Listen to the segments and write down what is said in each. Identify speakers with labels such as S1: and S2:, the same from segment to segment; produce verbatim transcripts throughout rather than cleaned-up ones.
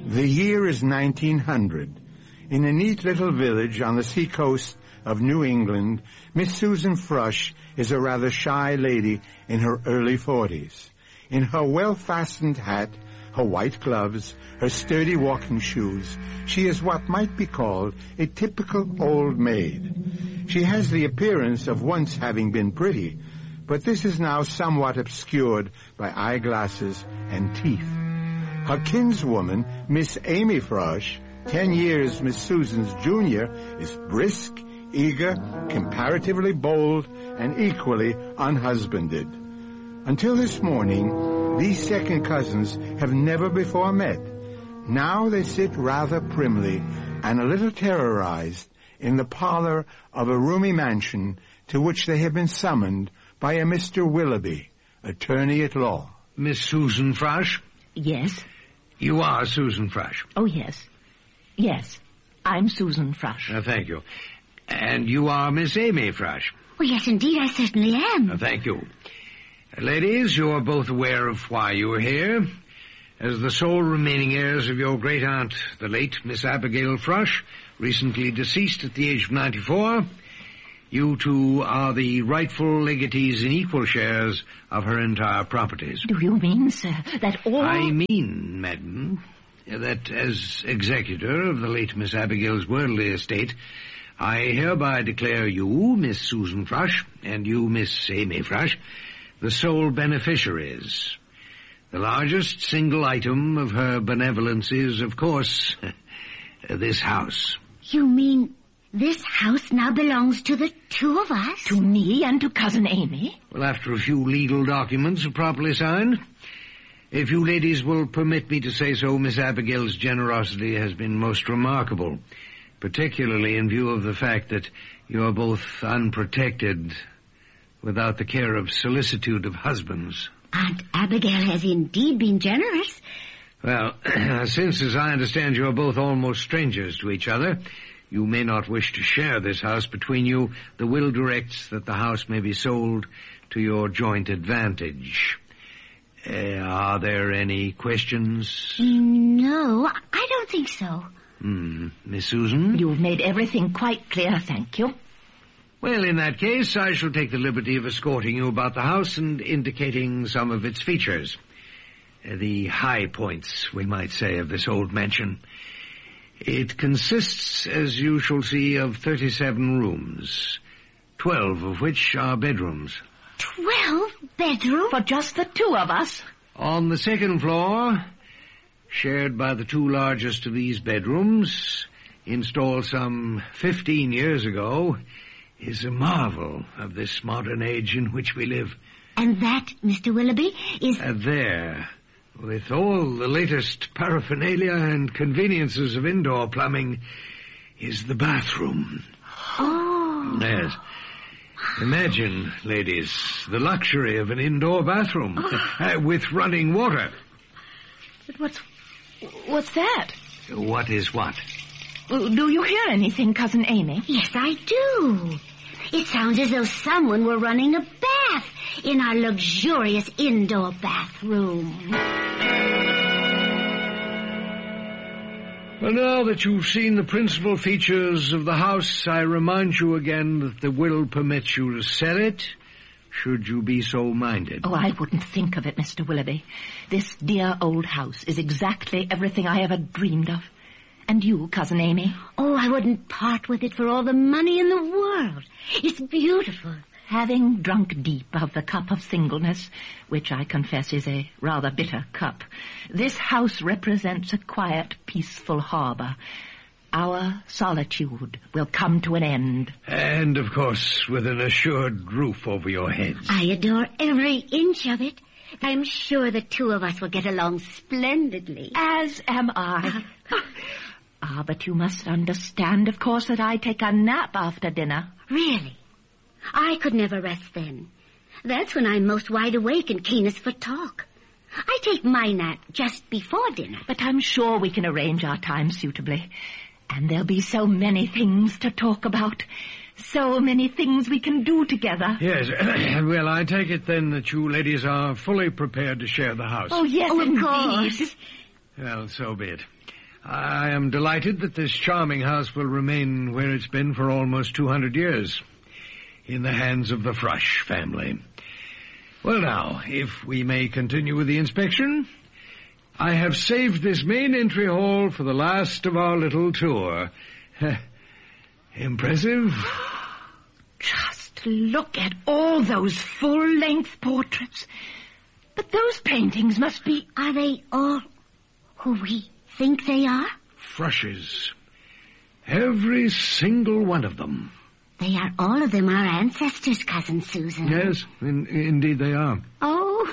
S1: The year is nineteen hundred. In a neat little village on the seacoast of New England, Miss Susan Frush is a rather shy lady in her early forties. In her well-fastened hat, her white gloves, her sturdy walking shoes, she is what might be called a typical old maid. She has the appearance of once having been pretty, but this is now somewhat obscured by eyeglasses and teeth. Her kinswoman, Miss Amy Frush, ten years Miss Susan's junior, is brisk, eager, comparatively bold, and equally unhusbanded. Until this morning, these second cousins have never before met. Now they sit rather primly and a little terrorized in the parlor of a roomy mansion to which they have been summoned by a Mister Willoughby, attorney at law.
S2: Miss Susan Frush?
S3: Yes?
S2: You are Susan Frush?
S3: Oh, yes. Yes, I'm Susan Frush.
S2: Uh, thank you. And you are Miss Amy Frush?
S4: Oh, yes, indeed, I certainly am.
S2: Uh, thank you. Uh, ladies, you are both aware of why you are here. As the sole remaining heirs of your great-aunt, the late Miss Abigail Frush, recently deceased at the age of ninety-four, you two are the rightful legatees in equal shares of her entire properties.
S3: Do you mean, sir, that all...
S2: I mean, madam, that as executor of the late Miss Abigail's worldly estate, I hereby declare you, Miss Susan Frush, and you, Miss Amy Frush, the sole beneficiaries. The largest single item of her benevolence is, of course, this house.
S4: You mean this house now belongs to the two of us?
S3: To me and to Cousin Amy?
S2: Well, after a few legal documents are properly signed. If you ladies will permit me to say so, Miss Abigail's generosity has been most remarkable, particularly in view of the fact that you are both unprotected, without the care of solicitude of husbands.
S4: Aunt Abigail has indeed been generous.
S2: Well, since, as I understand, you are both almost strangers to each other, you may not wish to share this house between you. The will directs that the house may be sold to your joint advantage. Uh, are there any questions?
S4: No, I don't think so.
S2: Hmm. Miss Susan?
S3: You've made everything quite clear, thank you.
S2: Well, in that case, I shall take the liberty of escorting you about the house and indicating some of its features. Uh, the high points, we might say, of this old mansion. It consists, as you shall see, of thirty-seven rooms, twelve of which are bedrooms.
S4: Twelve bedrooms?
S3: For just the two of us?
S2: On the second floor, shared by the two largest of these bedrooms, installed some fifteen years ago, is a marvel of this modern age in which we live.
S4: And that, Mister Willoughby, is...
S2: Uh, there, with all the latest paraphernalia and conveniences of indoor plumbing, is the bathroom.
S4: Oh.
S2: Yes. Imagine, ladies, the luxury of an indoor bathroom
S4: Oh.
S2: uh, with running water.
S3: But what's... what's that?
S2: What is what?
S3: Do you hear anything, Cousin Amy?
S4: Yes, I do. It sounds as though someone were running a bath in our luxurious indoor bathroom.
S2: Well, now that you've seen the principal features of the house, I remind you again that the will permits you to sell it, should you be so minded.
S3: Oh, I wouldn't think of it, Mister Willoughby. This dear old house is exactly everything I ever dreamed of. And you, Cousin Amy?
S4: Oh, I wouldn't part with it for all the money in the world. It's beautiful.
S3: Having drunk deep of the cup of singleness, which I confess is a rather bitter cup, this house represents a quiet, peaceful harbor. Our solitude will come to an end.
S2: And, of course, with an assured roof over your heads.
S4: I adore every inch of it. I'm sure the two of us will get along splendidly.
S3: As am I. Ah, but you must understand, of course, that I take a nap after dinner.
S4: Really? I could never rest then. That's when I'm most wide awake and keenest for talk. I take my nap just before dinner.
S3: But I'm sure we can arrange our time suitably. And there'll be so many things to talk about. So many things we can do together.
S2: Yes. Well, I take it then that you ladies are fully prepared to share the house.
S3: Oh, yes,
S4: Oh, of
S3: indeed.
S4: course.
S2: Well, so be it. I am delighted that this charming house will remain where it's been for almost two hundred years, in the hands of the Frush family. Well, now, if we may continue with the inspection, I have saved this main entry hall for the last of our little tour. Impressive?
S3: Just look at all those full-length portraits. But those paintings must be...
S4: Are they all who we think they are?
S2: Frushes. Every single one of them.
S4: They are all of them our ancestors, Cousin Susan.
S2: Yes, in, indeed they are.
S4: Oh,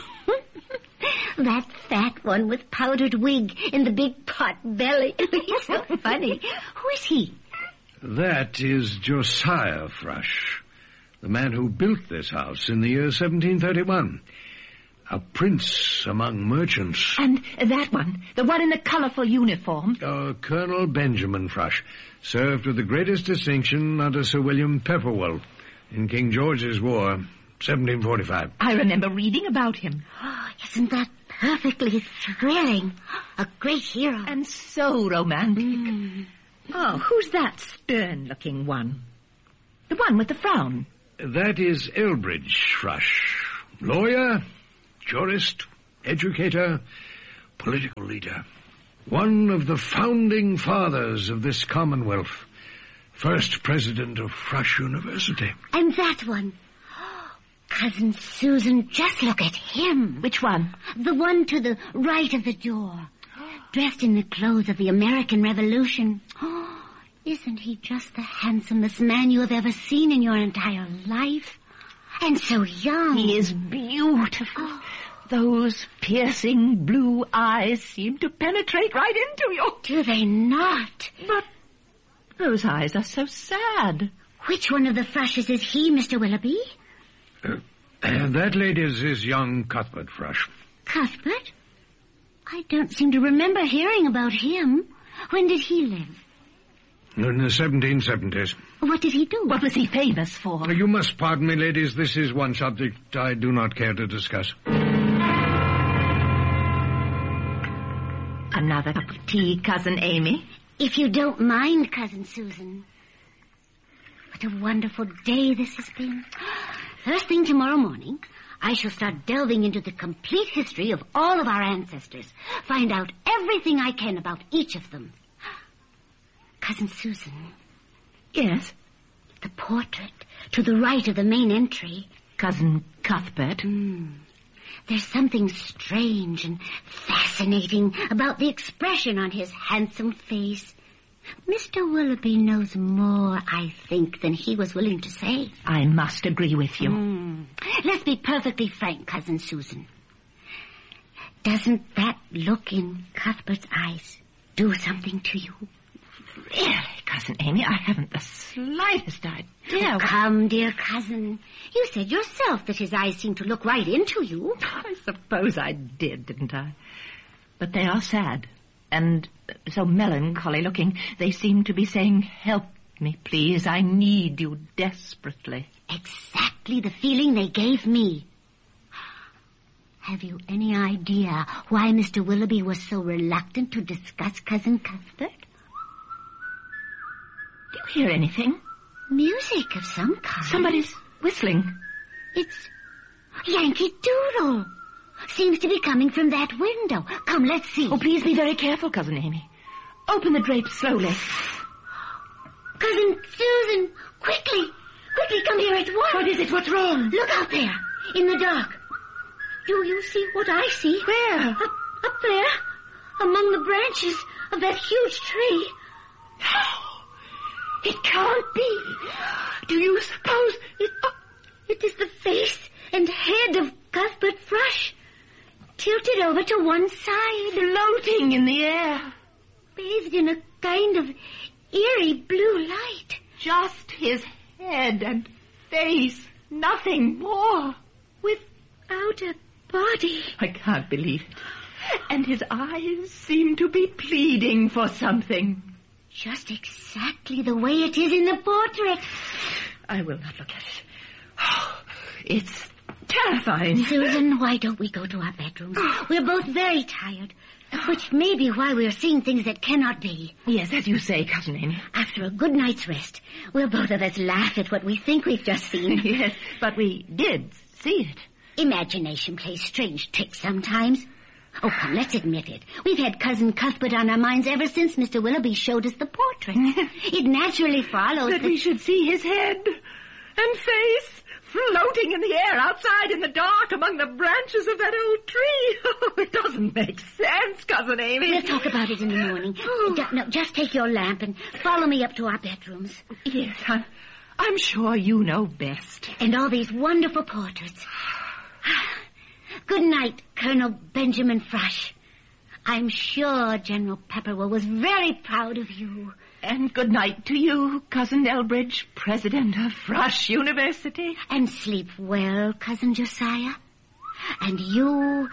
S4: that fat one with powdered wig and the big pot belly. He's so funny. Who is he?
S2: That is Josiah Frush, the man who built this house in the year seventeen thirty-one. A prince among merchants.
S3: And that one, the one in the colourful uniform.
S2: Uh, Colonel Benjamin Frush, served with the greatest distinction under Sir William Pepperwell in King George's War, seventeen forty-five.
S3: I remember reading about him.
S4: Oh, isn't that perfectly thrilling? A great hero.
S3: And so romantic.
S4: Mm.
S3: Oh, who's that stern-looking one? The one with the frown.
S2: That is Elbridge Frush, lawyer, jurist, educator, political leader. One of the founding fathers of this Commonwealth. First president of Frush University.
S4: And that one. Cousin Susan, just look at him.
S3: Which one?
S4: The one to the right of the door. Dressed in the clothes of the American Revolution. Oh, isn't he just the handsomest man you have ever seen in your entire life? And so young.
S3: He is beautiful.
S4: Oh.
S3: Those piercing blue eyes seem to penetrate right into you.
S4: Do they not?
S3: But those eyes are so sad.
S4: Which one of the Frushes is he, Mister Willoughby?
S2: Uh, uh, that lady is, is young Cuthbert Frush.
S4: Cuthbert? I don't seem to remember hearing about him. When did he live?
S2: In the seventeen seventies.
S4: What did he do?
S3: What was he famous for?
S2: You must pardon me, ladies. This is one subject I do not care to discuss.
S3: Another cup of tea, Cousin Amy?
S4: If you don't mind, Cousin Susan. What a wonderful day this has been. First thing tomorrow morning, I shall start delving into the complete history of all of our ancestors. Find out everything I can about each of them. Cousin Susan.
S3: Yes?
S4: The portrait to the right of the main entry.
S3: Cousin Cuthbert?
S4: Mm. There's something strange and fascinating about the expression on his handsome face. Mister Willoughby knows more, I think, than he was willing to say.
S3: I must agree with you.
S4: Mm. Let's be perfectly frank, Cousin Susan. Doesn't that look in Cuthbert's eyes do something to you?
S3: Really, Cousin Amy, I haven't the slightest idea.
S4: Oh, come, dear cousin. You said yourself that his eyes seemed to look right into you.
S3: I suppose I did, didn't I? But they are sad, and so melancholy looking. They seem to be saying, help me, please. I need you desperately.
S4: Exactly the feeling they gave me. Have you any idea why Mister Willoughby was so reluctant to discuss Cousin Cuthbert?
S3: Do you hear anything?
S4: Music of some kind.
S3: Somebody's whistling.
S4: It's Yankee Doodle. Seems to be coming from that window. Come, let's see.
S3: Oh, please be very careful, Cousin Amy. Open the drapes slowly.
S4: Cousin Susan, quickly. Quickly, come here at once.
S3: What is it? What's wrong?
S4: Look out there, in the dark. Do you see what I see?
S3: Where?
S4: Up, up there, among the branches of that huge tree.
S3: No, it can't be. Do you suppose
S4: it... It is the face and head of Cuthbert Frush, tilted over to one side.
S3: Floating in the air.
S4: Bathed in a kind of eerie blue light.
S3: Just his head and face, nothing more.
S4: Without a body.
S3: I can't believe it. And his eyes seem to be pleading for something.
S4: Just exactly the way it is in the portrait.
S3: I will not look at it. Oh, it's terrifying.
S4: Susan, why don't we go to our bedrooms? We're both very tired. Which may be why we're seeing things that cannot be.
S3: Yes, as you say, Cousin Amy.
S4: After a good night's rest, we'll both of us laugh at what we think we've just seen.
S3: Yes, but we did see it.
S4: Imagination plays strange tricks sometimes. Oh, come, let's admit it. We've had Cousin Cuthbert on our minds ever since Mister Willoughby showed us the portrait. It naturally follows
S3: that,
S4: that
S3: we should see his head and face floating in the air outside in the dark among the branches of that old tree. Oh, it doesn't make sense, Cousin Amy.
S4: We'll talk about it in the morning.
S3: Oh.
S4: D- no, just take your lamp and follow me up to our bedrooms.
S3: Yes, I'm, I'm sure you know best.
S4: And all these wonderful portraits. Good night, Colonel Benjamin Frush. I'm sure General Pepperwell was very proud of you.
S3: And good night to you, Cousin Elbridge, President of Frush University.
S4: And sleep well, Cousin Josiah. And you...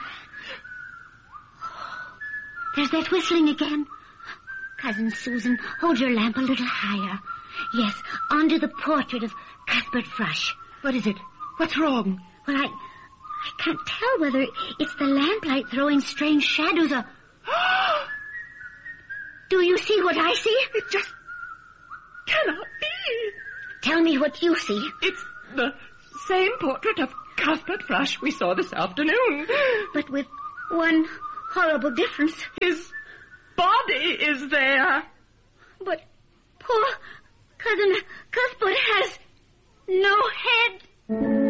S4: There's that whistling again. Cousin Susan, hold your lamp a little higher. Yes, onto the portrait of Cuthbert Frush.
S3: What is it? What's wrong?
S4: Well, I... I can't tell whether it's the lamplight throwing strange shadows or... Do you see what I see?
S3: It just cannot be.
S4: Tell me what you see.
S3: It's the same portrait of Cuthbert Frush we saw this afternoon.
S4: But with one horrible difference.
S3: His body is there.
S4: But poor Cousin Cuthbert has no head.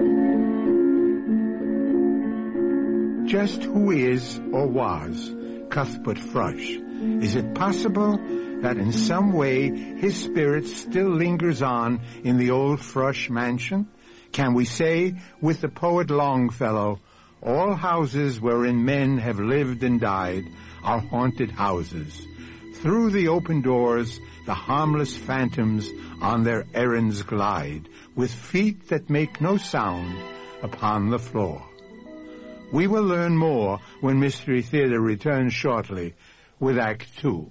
S1: Just who is or was Cuthbert Frush? Is it possible that in some way his spirit still lingers on in the old Frush mansion? Can we say, with the poet Longfellow, all houses wherein men have lived and died are haunted houses. Through the open doors the harmless phantoms on their errands glide, with feet that make no sound upon the floor. We will learn more when Mystery Theater returns shortly with Act Two.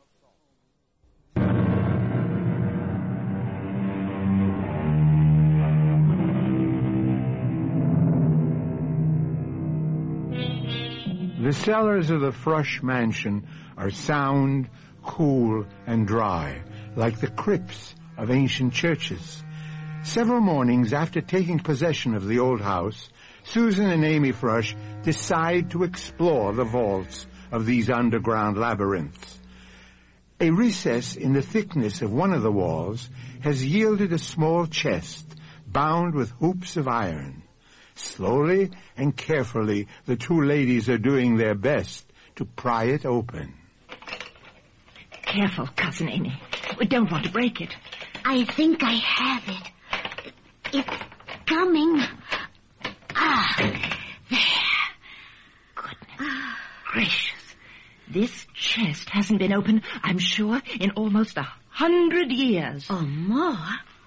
S1: The cellars of the Frush mansion are sound, cool, and dry, like the crypts of ancient churches. Several mornings after taking possession of the old house, Susan and Amy Frush decide to explore the vaults of these underground labyrinths. A recess in the thickness of one of the walls has yielded a small chest bound with hoops of iron. Slowly and carefully, the two ladies are doing their best to pry it open.
S3: Careful, Cousin Amy. We don't want to break it.
S4: I think I have it. It's coming. Ah, there.
S3: Goodness ah. gracious. This chest hasn't been opened, I'm sure, in almost a hundred years.
S4: Or more.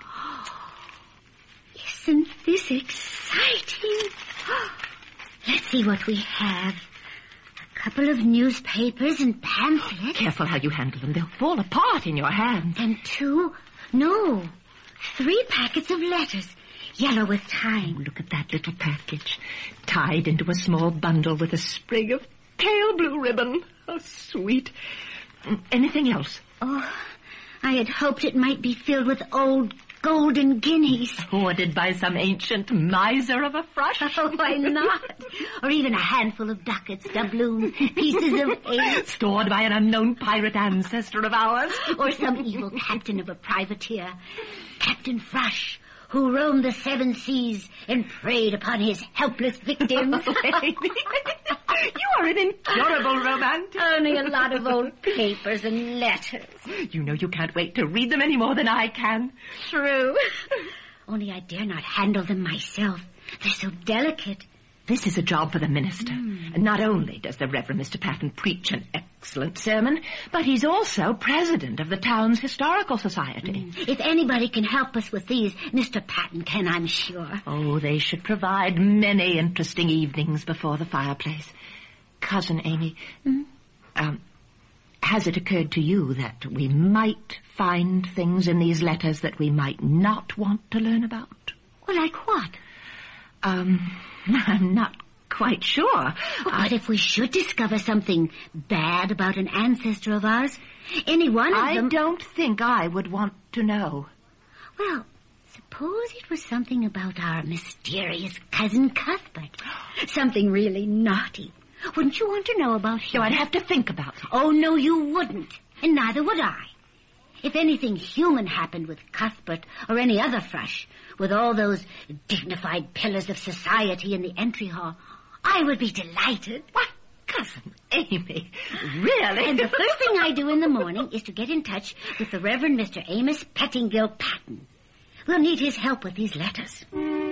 S4: Isn't this exciting? Let's see what we have. A couple of newspapers and pamphlets.
S3: Careful how you handle them. They'll fall apart in your hands.
S4: And two, no, three packets of letters. Yellow with time.
S3: Oh, look at that little package. Tied into a small bundle with a sprig of pale blue ribbon. Oh, sweet. Anything else?
S4: Oh, I had hoped it might be filled with old golden guineas.
S3: Hoarded by some ancient miser of a Frush.
S4: Oh, why not? Or even a handful of ducats, doubloons, pieces of eight.
S3: Stored by an unknown pirate ancestor of ours.
S4: Or some evil captain of a privateer. Captain Frush, who roamed the seven seas and preyed upon his helpless victims.
S3: You are an incurable romantic.
S4: Only a lot of old papers and letters.
S3: You know you can't wait to read them any more than I can.
S4: True. Only I dare not handle them myself. They're so delicate.
S3: This is a job for the minister. Mm. Not only does the Reverend Mister Patton preach an excellent sermon, but he's also president of the town's historical society.
S4: Mm. If anybody can help us with these, Mister Patton can, I'm sure.
S3: Oh, they should provide many interesting evenings before the fireplace. Cousin Amy, mm? um, has it occurred to you that we might find things in these letters that we might not want to learn about?
S4: Well, like what?
S3: Um, I'm not quite sure.
S4: But
S3: I,
S4: if we should discover something bad about an ancestor of ours, any one of
S3: I
S4: them...
S3: don't think I would want to know.
S4: Well, suppose it was something about our mysterious cousin Cuthbert. Something really naughty. Wouldn't you want to know about him?
S3: So I'd have to think about it.
S4: Oh, no, you wouldn't. And neither would I. If anything human happened with Cuthbert or any other Frush, with all those dignified pillars of society in the entry hall, I would be delighted.
S3: What? Cousin Amy, really?
S4: And the first thing I do in the morning is to get in touch with the Reverend Mister Amos Pettingill Patton. We'll need his help with these letters.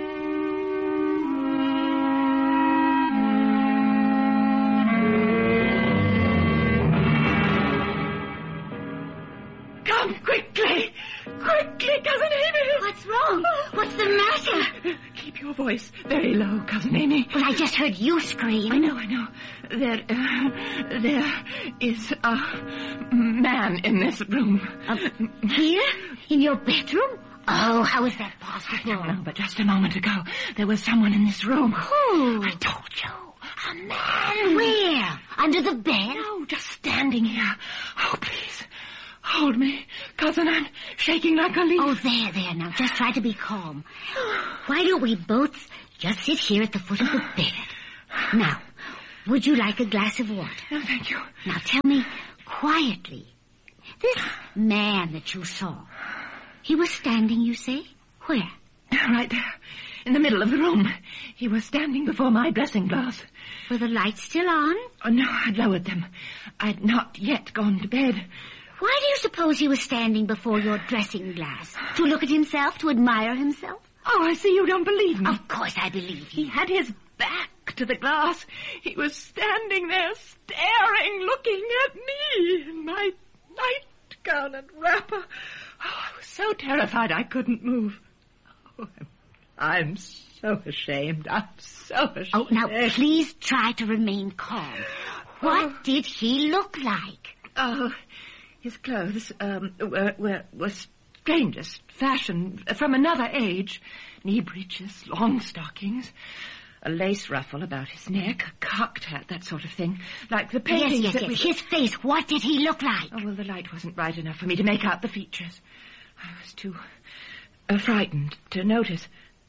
S3: Come quickly! Quickly, Cousin Amy!
S4: What's wrong? What's the matter?
S3: Keep your voice very low, Cousin Amy.
S4: Well, I just heard you scream.
S3: I know, I know. There, uh, there is a man in this room.
S4: Um, here? In your bedroom? Oh, how is that possible?
S3: I don't know, but just a moment ago, there was someone in this room.
S4: Who?
S3: I told you. A man.
S4: Where? Under the bed?
S3: No, just standing here. Oh, please. Hold me, cousin. I'm shaking like a leaf.
S4: Oh, there, there. Now, just try to be calm. Why don't we both just sit here at the foot of the bed? Now, would you like a glass of water?
S3: No, thank you.
S4: Now, tell me quietly. This man that you saw, he was standing, you say? Where?
S3: Right there, in the middle of the room. He was standing before my dressing glass.
S4: Were the lights still on?
S3: Oh, no, I'd lowered them. I'd not yet gone to bed.
S4: Why do you suppose he was standing before your dressing glass? To look at himself, to admire himself?
S3: Oh, I see you don't believe me.
S4: Of course I believe you.
S3: He had his back to the glass. He was standing there, staring, looking at me in my nightgown and wrapper. Oh, I was so terrified I couldn't move. Oh, I'm, I'm so ashamed. I'm so ashamed.
S4: Oh, now, please try to remain calm. What
S3: Oh.
S4: did he look like?
S3: Oh, his clothes um, were, were, were strangest fashion, from another age. Knee breeches, long stockings, a lace ruffle about his neck, a cocked hat, that sort of thing, like the paintings
S4: Yes, yes,
S3: that
S4: yes.
S3: we...
S4: His face, what did he look like?
S3: Oh, well, the light wasn't bright enough for me to make out the features. I was too uh, frightened to notice.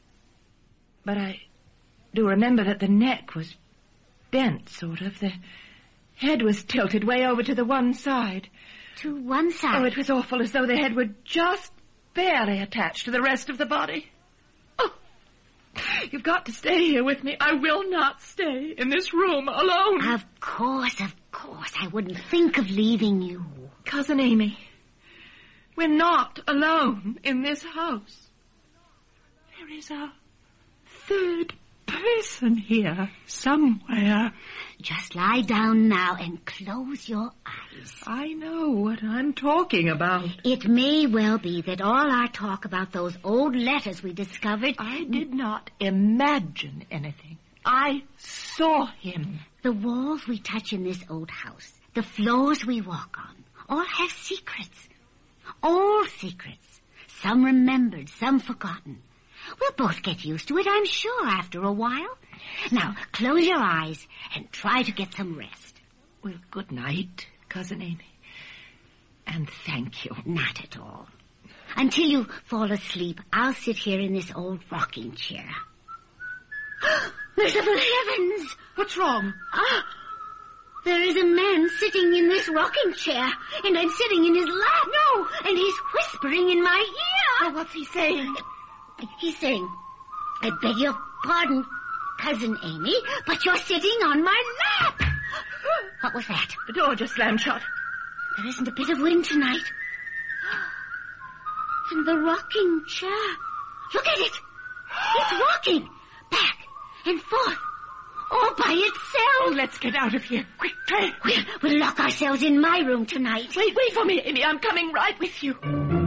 S3: But I do remember that the neck was bent, sort of. The head was tilted way over to the one side.
S4: To one side?
S3: Oh, it was awful, as though the head were just barely attached to the rest of the body. Oh, you've got to stay here with me. I will not stay in this room alone.
S4: Of course, of course. I wouldn't think of leaving you.
S3: Cousin Amy, we're not alone in this house. There is a third person here somewhere.
S4: Just lie down now and close your eyes.
S3: I know what I'm talking about.
S4: It may well be that all our talk about those old letters we discovered...
S3: I did not imagine anything. I saw him.
S4: The walls we touch in this old house, the floors we walk on, all have secrets. All secrets. Some remembered, some forgotten. We'll both get used to it, I'm sure, after a while. Now, close your eyes and try to get some rest.
S3: Well, good night, Cousin Amy. And thank you.
S4: Not at all. Until you fall asleep, I'll sit here in this old rocking chair. Merciful heavens!
S3: What's wrong?
S4: Ah, there is a man sitting in this rocking chair, and I'm sitting in his lap. No! And he's whispering in my ear.
S3: Oh, what's he saying?
S4: He's saying, I beg your pardon, Cousin Amy, but you're sitting on my lap. What was that?
S3: The door just slammed shut.
S4: There isn't a bit of wind tonight. And the rocking chair. Look at it. It's rocking back and forth, all by itself.
S3: Oh, let's get out of here quickly.
S4: We'll, we'll lock ourselves in my room tonight.
S3: Wait, wait for me, Amy. I'm coming right with you.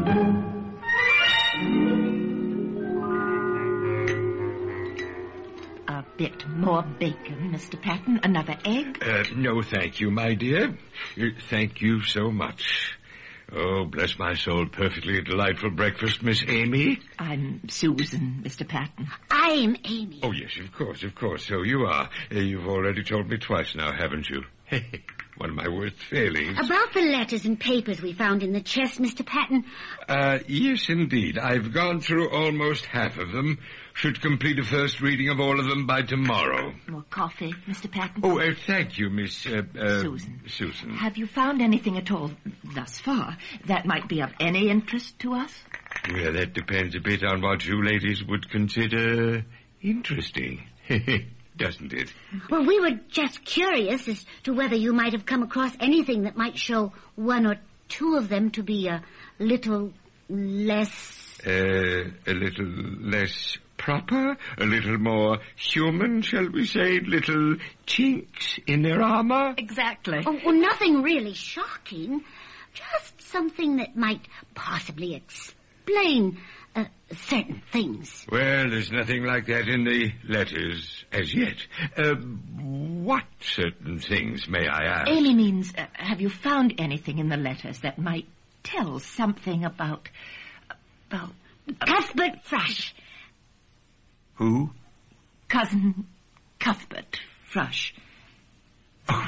S3: A bit more bacon, Mister Patton. Another egg?
S5: Uh, no, thank you, my dear. Uh, thank you so much. Oh, bless my soul, perfectly delightful breakfast, Miss Amy.
S3: I'm Susan, Mister Patton.
S4: I'm Amy.
S5: Oh, yes, of course, of course, so you are. Uh, you've already told me twice now, haven't you? One of my worst failings.
S4: About the letters and papers we found in the chest, Mister Patton.
S5: Uh, yes, indeed. I've gone through almost half of them. Should complete a first reading of all of them by tomorrow.
S3: More coffee, Mister Patton?
S5: Oh, uh, thank you, Miss... Uh, uh,
S3: Susan.
S5: Susan.
S3: Have you found anything at all, thus far, that might be of any interest to us?
S5: Well, that depends a bit on what you ladies would consider interesting. Doesn't it?
S4: Well, we were just curious as to whether you might have come across anything that might show one or two of them to be a little less...
S5: Uh, a little less proper, a little more human, shall we say, little chinks in their armor?
S3: Exactly.
S4: Oh, well, nothing really shocking. Just something that might possibly explain uh, certain things.
S5: Well, there's nothing like that in the letters as yet. Uh, what certain things, may I ask?
S3: Amy means, uh, have you found anything in the letters that might tell something about... about... Uh,
S4: Cuthbert Frush.
S5: Who?
S3: Cousin Cuthbert Frush.
S5: Oh.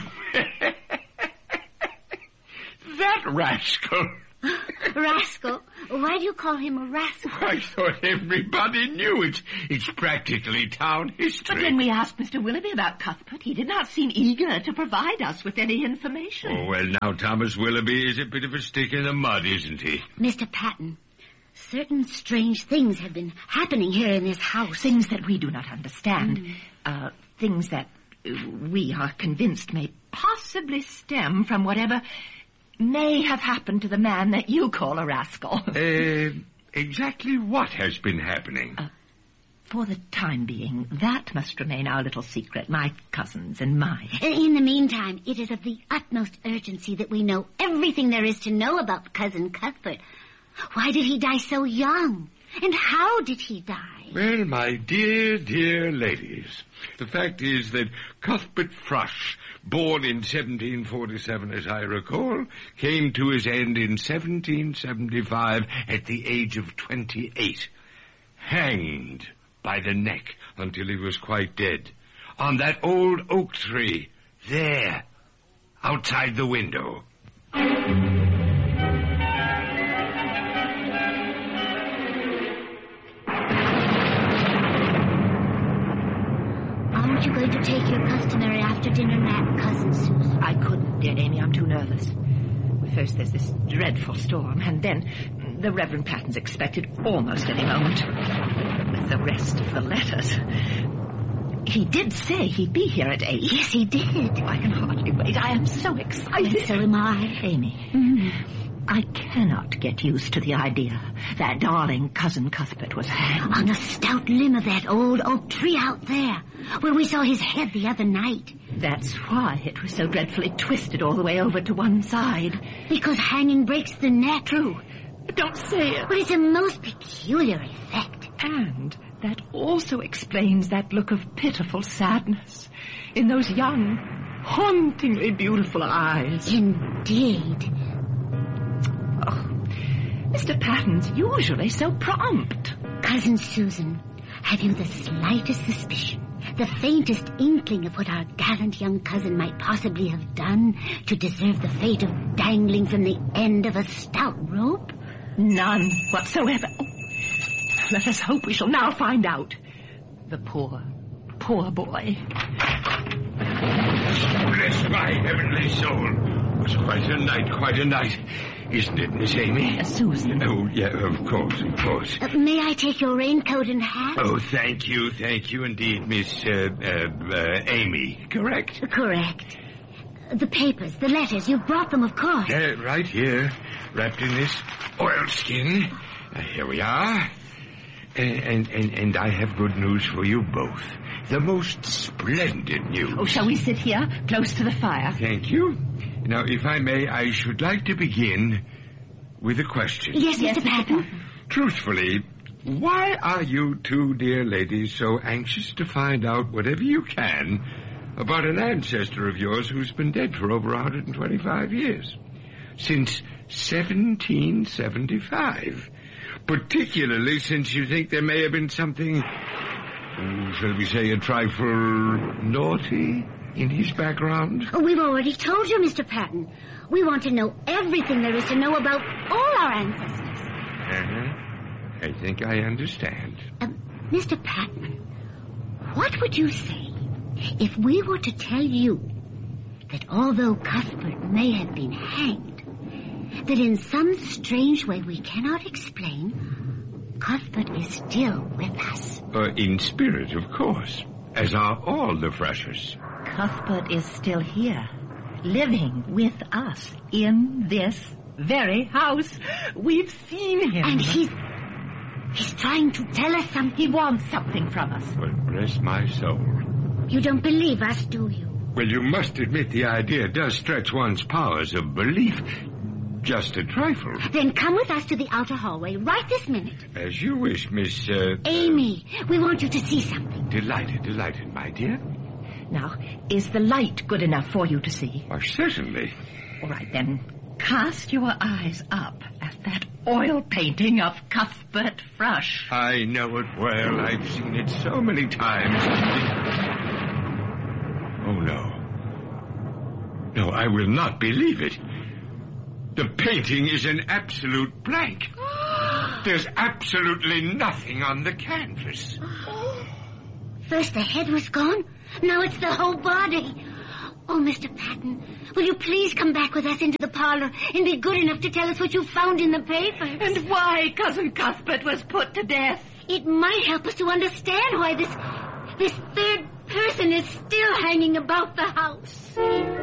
S5: That rascal.
S4: Rascal? Why do you call him a rascal?
S5: I thought everybody knew it. It's practically town history.
S3: But when we asked Mister Willoughby about Cuthbert, he did not seem eager to provide us with any information.
S5: Oh, well, now Thomas Willoughby is a bit of a stick in the mud, isn't he?
S4: Mister Patton, certain strange things have been happening here in this house.
S3: Things that we do not understand.
S4: Mm.
S3: Uh, things that we are convinced may possibly stem from whatever may have happened to the man that you call a rascal.
S5: Uh, exactly what has been happening?
S3: Uh, for the time being, that must remain our little secret, my cousin's and mine.
S4: In the meantime, it is of the utmost urgency that we know everything there is to know about Cousin Cuthbert. Why did he die so young? And how did he die?
S5: Well, my dear, dear ladies, the fact is that Cuthbert Frush, born in seventeen forty-seven, as I recall, came to his end in seventeen seventy-five at the age of twenty-eight, hanged by the neck until he was quite dead, on that old oak tree, there, outside the window.
S4: Aren't you going to take your customary after-dinner nap, Cousin Susan?
S3: I couldn't, dear Amy. I'm too nervous. First there's this dreadful storm, and then the Reverend Patton's expected almost any moment. With the rest of the letters. He did say he'd be here at eight.
S4: Yes, he did.
S3: I can hardly wait. I am so excited.
S4: And so am I.
S3: Amy,
S4: Mm.
S3: I cannot get used to the idea that darling Cousin Cuthbert was hanged.
S4: On the stout limb of that old oak tree out there, where we saw his head the other night.
S3: That's why it was so dreadfully twisted all the way over to one side.
S4: Because hanging breaks the neck.
S3: True. Don't say it.
S4: But it's a most peculiar effect.
S3: And that also explains that look of pitiful sadness in those young, hauntingly beautiful eyes.
S4: Indeed.
S3: Oh, Mister Patton's usually so prompt.
S4: Cousin Susan, have you the slightest suspicion, the faintest inkling of what our gallant young cousin might possibly have done to deserve the fate of dangling from the end of a stout rope?
S3: None whatsoever. Oh, let us hope we shall now find out. The poor, poor boy.
S5: Bless my heavenly soul. It was quite a night, quite a night. Isn't it, Miss Amy?
S3: Uh, Susan.
S5: Oh, yeah, of course, of course.
S4: Uh, may I take your raincoat and hat?
S5: Oh, thank you, thank you indeed, Miss, uh, uh, uh, Amy, correct?
S4: Correct. The papers, the letters, you've brought them, of course.
S5: Uh, right here, wrapped in this oilskin. Uh, here we are. And, and, and, and I have good news for you both. The most splendid news.
S3: Oh, shall we sit here, close to the fire?
S5: Thank you. Now, if I may, I should like to begin with a question.
S4: Yes,
S3: Yes,
S4: Mister Patton.
S5: Truthfully, why are you two dear ladies so anxious to find out whatever you can about an ancestor of yours who's been dead for over one hundred twenty-five years? since seventeen seventy-five. Particularly since you think there may have been something, oh, shall we say, a trifle naughty in his background?
S4: Oh, we've already told you, Mister Patton. We want to know everything there is to know about all our ancestors.
S5: Uh-huh. I think I understand.
S4: Uh, Mister Patton, what would you say if we were to tell you that although Cuthbert may have been hanged, that in some strange way we cannot explain, Cuthbert is still with us?
S5: Uh, in spirit, of course, as are all the Frushes.
S3: Cuthbert is still here, living with us in this very house. We've seen him.
S4: And he's... he's trying to tell us something.
S3: He wants something from us.
S5: But bless my soul.
S4: You don't believe us, do you?
S5: Well, you must admit the idea does stretch one's powers of belief just a trifle.
S4: Then come with us to the outer hallway right this minute.
S5: As you wish, Miss... Uh,
S4: Amy, we want you to see something.
S5: Delighted, delighted, my dear.
S3: Now, is the light good enough for you to see?
S5: Why, certainly.
S3: All right, then. Cast your eyes up at that oil painting of Cuthbert Frush.
S5: I know it well. I've seen it so many times. Oh, no. No, I will not believe it. The painting is an absolute blank. There's absolutely nothing on the canvas.
S4: First the head was gone, now it's the whole body. Oh, Mister Patton, will you please come back with us into the parlor and be good enough to tell us what you found in the papers?
S3: And why Cousin Cuthbert was put to death.
S4: It might help us to understand why this, this third person is still hanging about the house.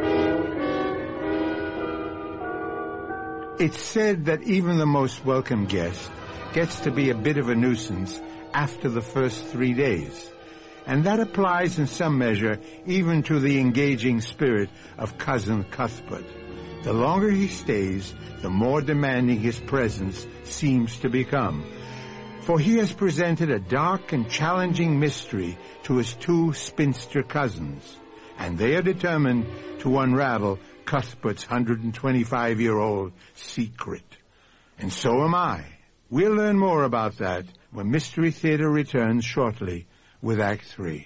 S1: It's said that even the most welcome guest gets to be a bit of a nuisance after the first three days. And that applies in some measure even to the engaging spirit of Cousin Cuthbert. The longer he stays, the more demanding his presence seems to become. For he has presented a dark and challenging mystery to his two spinster cousins, and they are determined to unravel Cuthbert's one hundred twenty-five-year-old secret. And so am I. We'll learn more about that when Mystery Theater returns shortly with Act Three.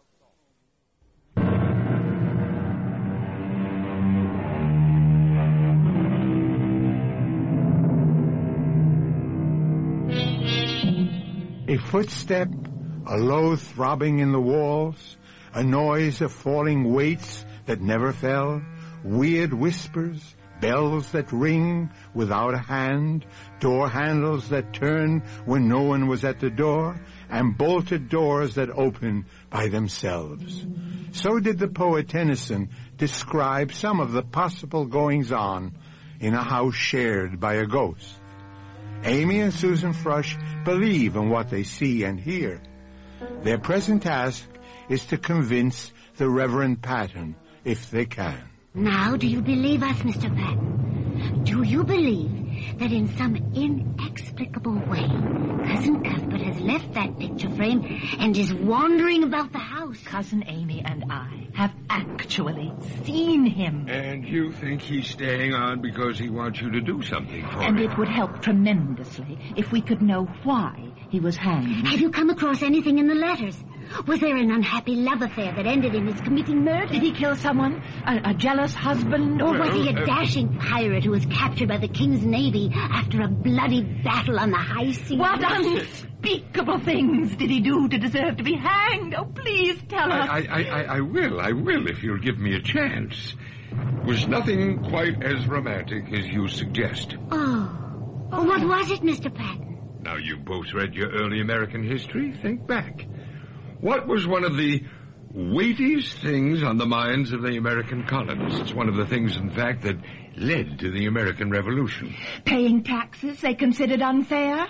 S1: A footstep, a low throbbing in the walls, a noise of falling weights that never fell, weird whispers, bells that ring without a hand, door handles that turn when no one was at the door, and bolted doors that open by themselves. So did the poet Tennyson describe some of the possible goings-on in a house shared by a ghost. Amy and Susan Frush believe in what they see and hear. Their present task is to convince the Reverend Patton, if they can.
S4: Now, do you believe us, Mister Patton? Do you believe that in some inexplicable way, Cousin Cuthbert has left that picture frame and is wandering about the house?
S3: Cousin Amy and I have actually seen him.
S5: And you think he's staying on because he wants you to do something for him?
S3: And it would help tremendously if we could know why he was hanged.
S4: Have you come across anything in the letters? Was there an unhappy love affair that ended in his committing murder?
S3: Did he kill someone? A, a jealous husband?
S4: Or
S3: Or
S4: was he a
S5: uh,
S4: dashing pirate who was captured by the King's Navy after a bloody battle on the high seas?
S3: what unspeakable things did he do to deserve to be hanged? Oh, please tell us.
S5: I, I, I, I will, I will, if you'll give me a chance. It was nothing quite as romantic as you suggest.
S4: Oh. oh. What was it, Mister Patton?
S5: Now, you both read your early American history. Think back. What was one of the weightiest things on the minds of the American colonists? One of the things, in fact, that led to the American Revolution.
S3: Paying taxes they considered unfair?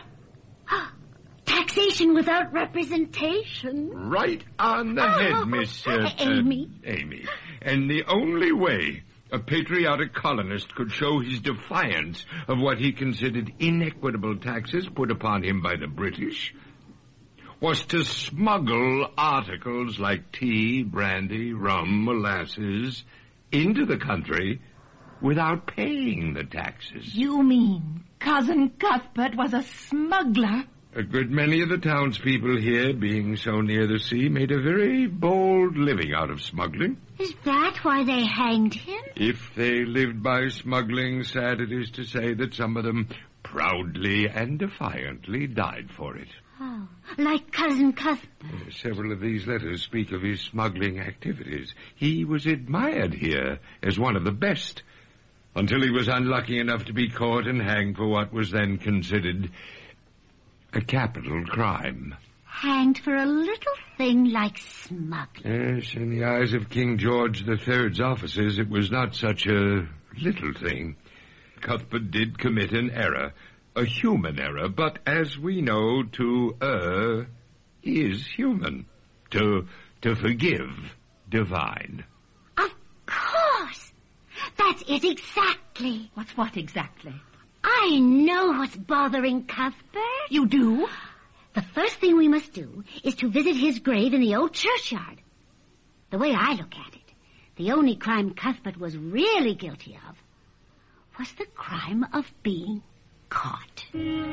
S4: Taxation without representation.
S5: Right on the head, Miss... Uh,
S4: Amy.
S5: Uh, Amy. And the only way a patriotic colonist could show his defiance of what he considered inequitable taxes put upon him by the British was to smuggle articles like tea, brandy, rum, molasses into the country without paying the taxes.
S3: You mean Cousin Cuthbert was a smuggler?
S5: A good many of the townspeople here, being so near the sea, made a very bold living out of smuggling.
S4: Is that why they hanged him?
S5: If they lived by smuggling, sad it is to say that some of them proudly and defiantly died for it.
S4: Oh, like Cousin Cuthbert.
S5: Uh, several of these letters speak of his smuggling activities. He was admired here as one of the best, until he was unlucky enough to be caught and hanged for what was then considered a capital crime.
S4: Hanged for a little thing like smuggling.
S5: Yes, in the eyes of King George the Third's officers, it was not such a little thing. Cuthbert did commit an error, a human error, but as we know, to err is human. To, to forgive, divine.
S4: Of course. That's it exactly.
S3: What's what exactly?
S4: I know what's bothering Cuthbert.
S3: You do?
S4: The first thing we must do is to visit his grave in the old churchyard. The way I look at it, the only crime Cuthbert was really guilty of was the crime of being caught.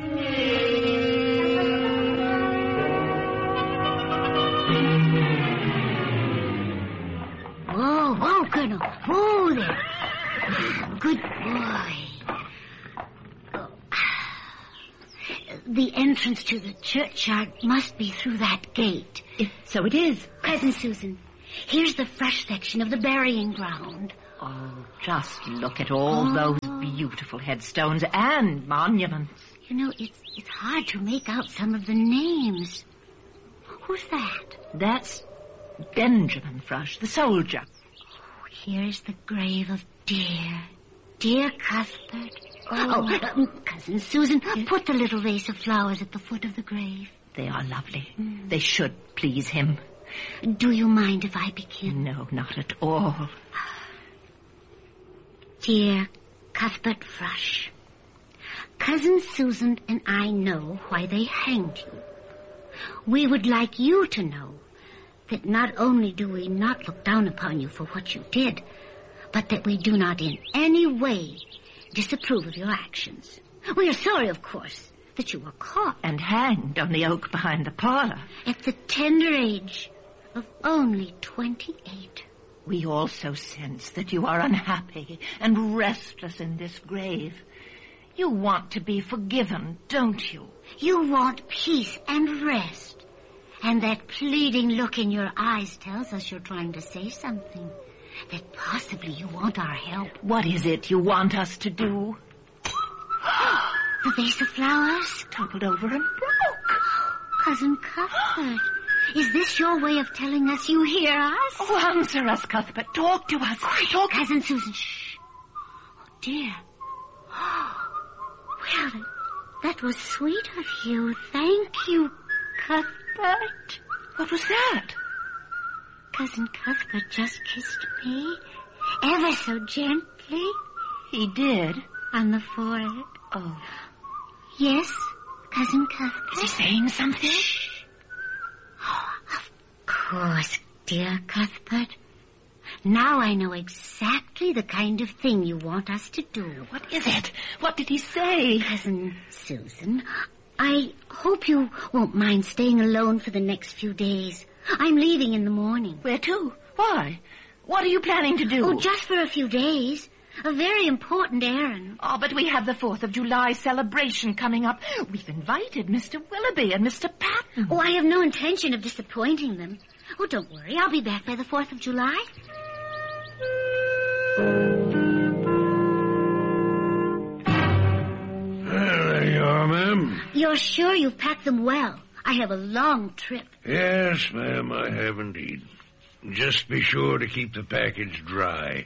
S4: Whoa, whoa, Colonel. Whoa there. Good boy. The entrance to the churchyard must be through that gate.
S3: If so it is.
S4: Cousin Susan, here's the fresh section of the burying ground.
S3: Oh, just look at all
S4: Oh.
S3: those beautiful headstones and monuments.
S4: You know, it's it's hard to make out some of the names. Who's that?
S3: That's Benjamin Frush, the soldier.
S4: Here's the grave of dear, dear Cuthbert. Oh, um, Cousin Susan, put the little vase of flowers at the foot of the grave.
S3: They are lovely. Mm. They should please him.
S4: Do you mind if I begin?
S3: No, not at all.
S4: Dear Cuthbert Frush, Cousin Susan and I know why they hanged you. We would like you to know that not only do we not look down upon you for what you did, but that we do not in any way disapprove of your actions. We are sorry, of course, that you were caught.
S3: And hanged on the oak behind the parlor.
S4: At the tender age of only twenty-eight.
S3: We also sense that you are unhappy and restless in this grave. You want to be forgiven, don't you?
S4: You want peace and rest. And that pleading look in your eyes tells us you're trying to say something. That possibly you want our help.
S3: What is it you want us to do?
S4: The vase of flowers?
S3: Toppled over and broke.
S4: Cousin Cuthbert, is this your way of telling us you hear us?
S3: Oh, answer us, Cuthbert. Talk to us. Talk.
S4: Cousin Susan, shh. Oh, dear. Well, that was sweet of you. Thank you, Cuthbert.
S3: What was that?
S4: Cousin Cuthbert just kissed me, ever so gently.
S3: He did?
S4: On the forehead.
S3: Oh.
S4: Yes, Cousin Cuthbert.
S3: Is he saying something?
S4: Shh. Oh, of course, dear Cuthbert. Now I know exactly the kind of thing you want us to do.
S3: What is it? What did he say?
S4: Cousin Susan, I hope you won't mind staying alone for the next few days. I'm leaving in the morning.
S3: Where to? Why? What are you planning to do?
S4: Oh, just for a few days. A very important errand.
S3: Oh, but we have the fourth of July celebration coming up. We've invited Mister Willoughby and Mister Patton.
S4: Oh, I have no intention of disappointing them. Oh, don't worry. I'll be back by the fourth of July.
S6: Well, there you are, ma'am.
S4: You're sure you've packed them well? I have a long trip.
S6: Yes, ma'am, I have indeed. Just be sure to keep the package dry.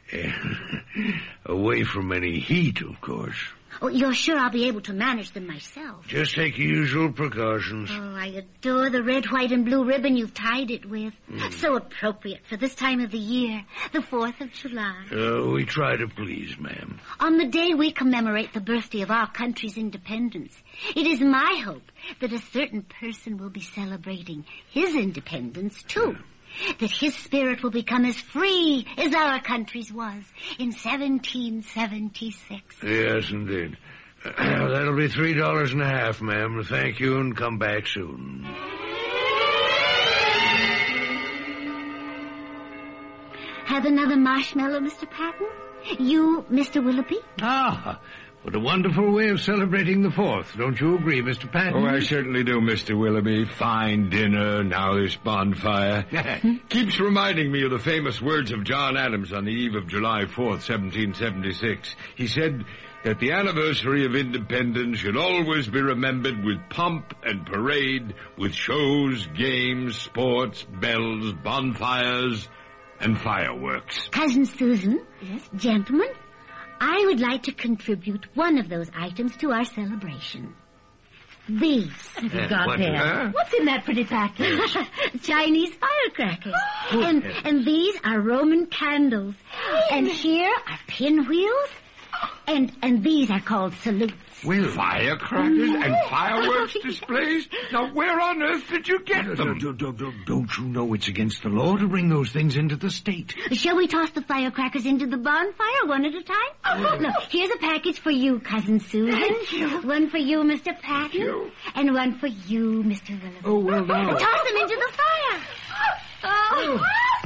S6: Away from any heat, of course.
S4: Oh, you're sure I'll be able to manage them myself?
S6: Just take the usual precautions.
S4: Oh, I adore the red, white, and blue ribbon you've tied it with.
S6: Mm.
S4: So appropriate for this time of the year, the fourth of July.
S6: Uh, we try to please, ma'am.
S4: On the day we commemorate the birthday of our country's independence, it is my hope that a certain person will be celebrating his independence, too. that his spirit will become as free as our country's was in seventeen seventy-six.
S6: Yes, indeed. Uh, that'll be three dollars and a half, ma'am. Thank you, and come back soon.
S4: Have another marshmallow, Mister Patton? You, Mister Willoughby?
S2: Ah, what a wonderful way of celebrating the Fourth. Don't you agree, Mister Patton?
S5: Oh, I certainly do, Mister Willoughby. Fine dinner, now this bonfire. Keeps reminding me of the famous words of John Adams on the eve of July fourth, seventeen seventy-six. He said that the anniversary of independence should always be remembered with pomp and parade, with shows, games, sports, bells, bonfires, and fireworks.
S4: Cousin Susan?
S3: Yes?
S4: Gentlemen, I would like to contribute one of those items to our celebration. These.
S3: What have you
S2: Uh,
S3: got
S2: what,
S3: there?
S5: huh?
S3: What's in that pretty package?
S4: Chinese firecrackers. and, and these are Roman candles. And here are pinwheels. And, and these are called salutes.
S5: With firecrackers and fireworks displays? Now, where on earth did you get them?
S2: Don't, don't, don't, don't you know it's against the law to bring those things into the state?
S4: Shall we toss the firecrackers into the bonfire one at a time? Oh, no. Here's a package for you, Cousin Susan.
S3: Thank you.
S4: One for you, Mister Patton.
S5: you.
S4: And one for you, Mister Willoughby.
S2: Oh, well, now.
S4: Toss them into the fire. Oh.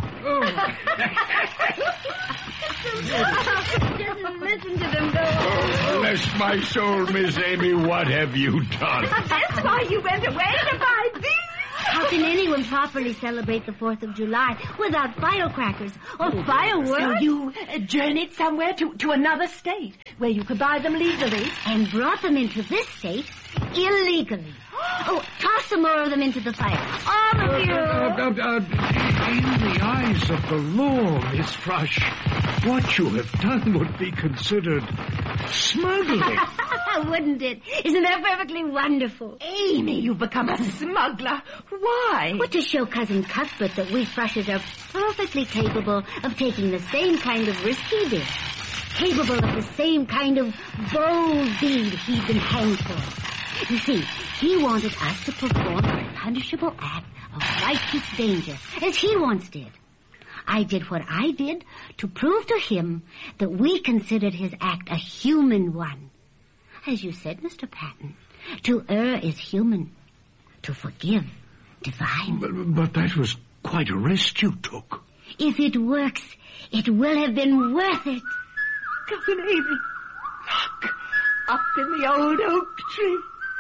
S4: Just listen to them go.
S5: Oh, bless my soul, Miss Amy, what have you done?
S3: That's why you went away to buy these.
S4: How can anyone properly celebrate the fourth of July without firecrackers or fireworks?
S3: So you uh, journeyed somewhere to, to another state where you could buy them legally?
S4: And brought them into this state illegally. Oh, toss some more of them into the fire. All of you.
S2: Uh, uh, uh, in the eyes of the law, Miss Thrush, what you have done would be considered smuggling.
S4: Wouldn't it? Isn't that perfectly wonderful?
S3: Amy, you've become a smuggler. Why?
S4: Well, to show Cousin Cuthbert that we Thrushes are perfectly capable of taking the same kind of risk he did. Capable of the same kind of bold deed he'd been hanged for. You see, he wanted us to perform a punishable act of righteous danger, as he once did. I did what I did to prove to him that we considered his act a human one. As you said, Mister Patton, to err is human. To forgive, divine.
S2: But, but that was quite a risk you took.
S4: If it works, it will have been worth it.
S3: Cousin Amy, look, up in the old oak tree.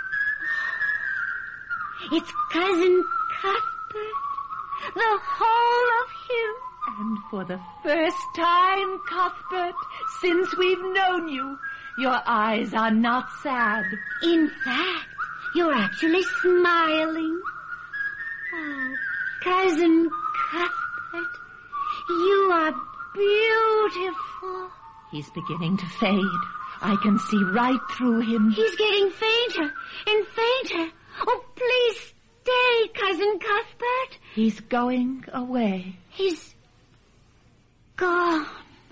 S4: It's Cousin Cuthbert, the whole of him.
S3: And for the first time, Cuthbert, since we've known you, your eyes are not sad.
S4: In fact, you're actually smiling. Oh, Cousin Cuthbert, you are beautiful.
S3: He's beginning to fade. I can see right through him.
S4: He's getting fainter and fainter. Oh, please stay, Cousin Cuthbert.
S3: He's going away.
S4: He's gone.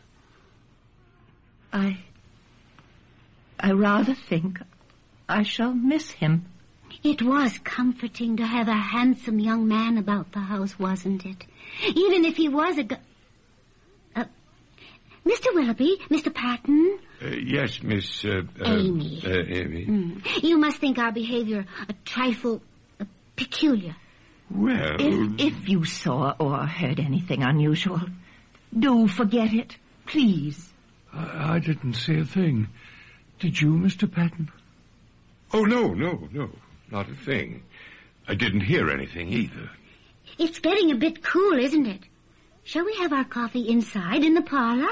S3: I... I rather think I shall miss him.
S4: It was comforting to have a handsome young man about the house, wasn't it? Even if he was a... Go- uh, Mister Willoughby, Mister Patton.
S5: Uh, yes, Miss... Uh, uh,
S4: Amy.
S5: Uh, Amy.
S4: Mm. You must think our behavior a trifle uh, peculiar.
S5: Well...
S3: If, if you saw or heard anything unusual, do forget it, please.
S5: I, I didn't see a thing. Did you, Mister Patton? Oh, no, no, no. Not a thing. I didn't hear anything either.
S4: It's getting a bit cool, isn't it? Shall we have our coffee inside in the parlor?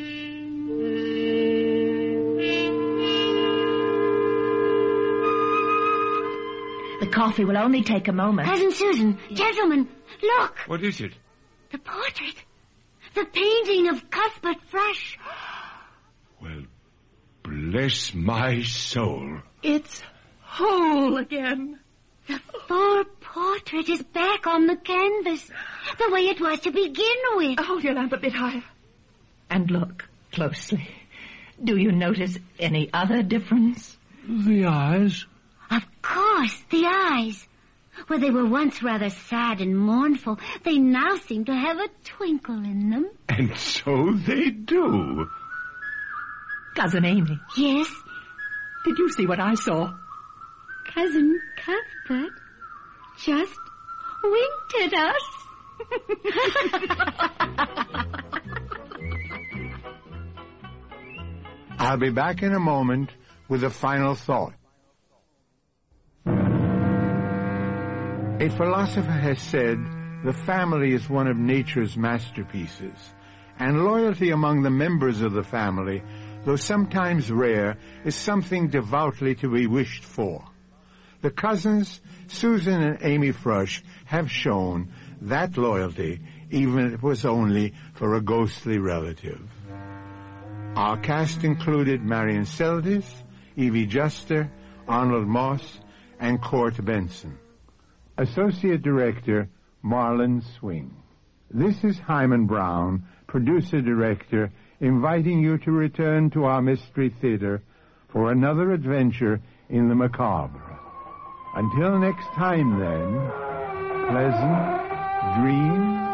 S3: The coffee will only take a moment.
S4: Cousin Susan, gentlemen, look!
S5: What is it?
S4: The portrait. The painting of Cuthbert Thrush.
S5: Well, bless my soul.
S3: It's whole again.
S4: The full portrait is back on the canvas, the way it was to begin with.
S3: Hold your lamp a bit higher. And look closely. Do you notice any other difference?
S5: The eyes?
S4: Of course, the eyes. Where they were once rather sad and mournful, they now seem to have a twinkle in them.
S5: And so they do.
S3: Cousin Amy.
S4: Yes?
S3: Did you see what I saw?
S4: Cousin Cuthbert just winked at us.
S1: I'll be back in a moment with a final thought. A philosopher has said the family is one of nature's masterpieces, and loyalty among the members of the family, though sometimes rare, is something devoutly to be wished for. The cousins, Susan and Amy Frush, have shown that loyalty, even if it was only for a ghostly relative. Our cast included Marion Seldes, Evie Juster, Arnold Moss, and Court Benson. Associate Director, Marlon Swing. This is Hyman Brown, Producer-Director, inviting you to return to our Mystery Theater for another adventure in the macabre. Until next time, then, pleasant dreams